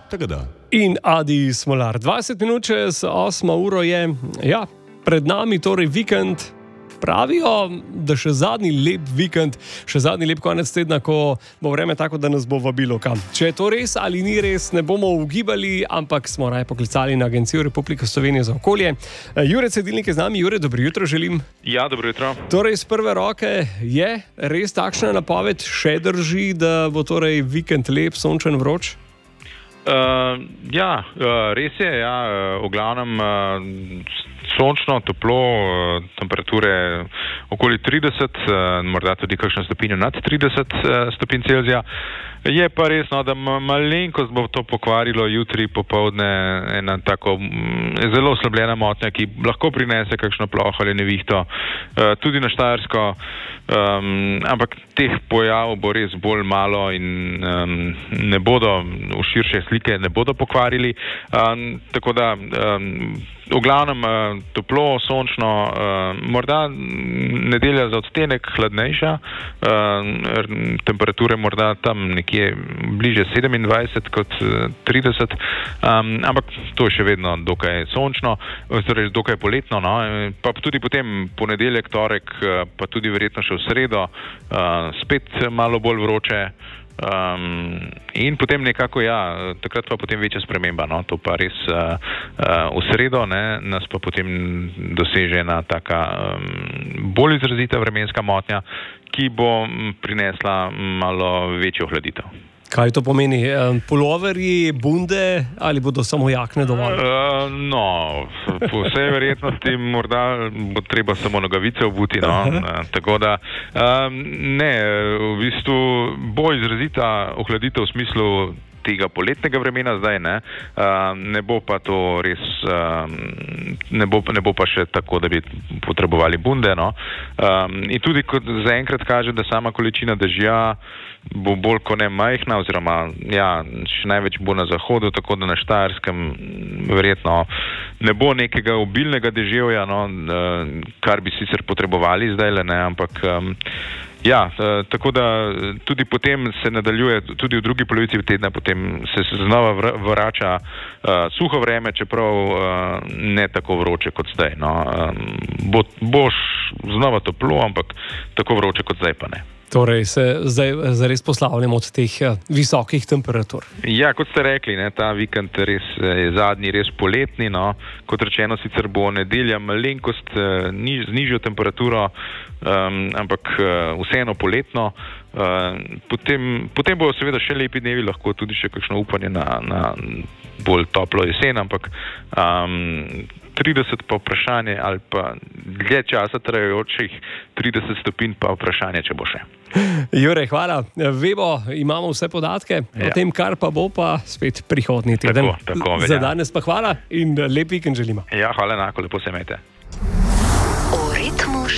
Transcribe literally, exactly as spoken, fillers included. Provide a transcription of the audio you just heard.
Tako da. In Adi Smolar. dvajset minut čez osmo uro je, ja, pred nami torej vikend. Pravijo, da še zadnji lep vikend, še zadnji lep konec tedna, ko bo vreme tako, da nas bo vabilo kam. Če je to res ali ni res, ne bomo ugibali, ampak smo raje poklicali na Agencijo Republike Slovenije za okolje. Jure Cedilnik je z nami. Jure, dobro jutro želim. Ja, dobro jutro. Torej, z prve roke je res takšna napoved, še drži, da bo torej vikend lep, sončen, vroč? Uh, ja, uh, res je, ja, uh, v glavnem uh, sončno, toplo, uh, temperature okoli trideset, uh, morda tudi kakšno stopinjo nad trideset uh, stopinj Celzija. Je pa res, no, da malenkost bo to pokvarilo jutri popoldne ena tako m, zelo oslabljena motnja, ki lahko prinese kakšno ploho ali nevihto, uh, tudi na Štajersko, um, ampak teh pojavov bo res bolj malo in um, ne bodo v širše slike ne bodo pokvarili, um, tako da um, v glavnem uh, toplo, sončno, uh, morda nedelja za odtenek hladnejša, uh, temperature morda tam nekje bliže sedemindvajset kot trideset, um, ampak to je še vedno dokaj sončno, torej dokaj poletno, no, pa tudi potem ponedeljek, torek, pa tudi verjetno še v sredo, uh, spet malo bolj vroče. Um, in potem nekako, ja, takrat pa potem večja sprememba, no, to pa res uh, uh, v sredo, ne, nas pa potem doseže ena taka um, bolj izrazita vremenska motnja, ki bo prinesla malo večjo hladitev. Kaj to pomeni? Puloverji, bunde ali bodo samo jakne dovolj? Uh, no, po vsej verjetnosti morda bo treba samo nogavice obuti, no, uh, tako da um, ne, v bistvu bo izrazita ohladitev v smislu tega poletnega vremena zdaj, ne, uh, ne bo pa to res, uh, ne, bo, ne bo pa še tako, da bi potrebovali bunde, no. Um, in tudi kot zaenkrat kaže, da sama količina dežja bo bolj kot ne majhna, oziroma ja, še največ bo na zahodu, tako da na Štajerskem verjetno ne bo nekega obilnega deževja, no, kar bi sicer potrebovali zdaj, ne, ampak um, ja, tako da tudi potem se nadaljuje, tudi v drugi polovici tedna potem se znova vrača uh, suho vreme, čeprav uh, ne tako vroče kot zdaj, no. Um, bo, boš znova toplo, ampak tako vroče kot zdaj pa ne. Torej se zdaj zares poslavljamo od teh visokih temperatur. Ja, kot ste rekli, ne, ta vikend res je zadnji, res poletni, no. Kot rečeno, sicer bo nedelja malenkost niž, z nižjo temperaturo, um, ampak vseeno poletno. Uh, potem, potem bo seveda še lepi dnevi, lahko tudi še kakšno upanje na, na bolj toplo jesen, ampak um, trideset pa vprašanje ali pa dlje časa trajajočih trideset stopinj pa vprašanje, če bo še. Jure, hvala. Vemo, imamo vse podatke, ja. O tem, kar pa bo pa spet prihodnji teden. Tako, tako, za danes pa hvala in lep vikend želimo. Ja, hvala enako, lepo se imejte.